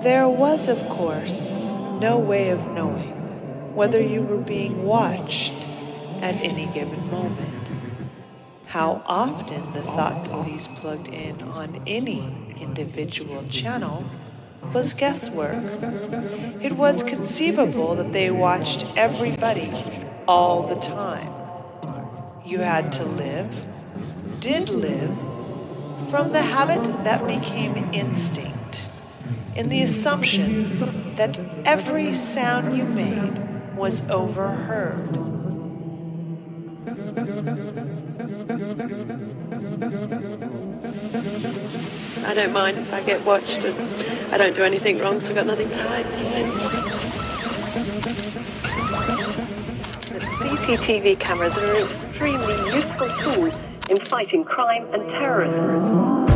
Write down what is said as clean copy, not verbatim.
There was, of course, no way of knowing whether you were being watched at any given moment. How often the thought police plugged in on any individual channel was guesswork. It was conceivable that they watched everybody all the time. You had to live, did live, from the habit that became instinct, in the assumption that every sound you made was overheard. I don't mind if I get watched, and I don't do anything wrong, so I've got nothing to hide. The CCTV cameras are an extremely useful tool in fighting crime and terrorism.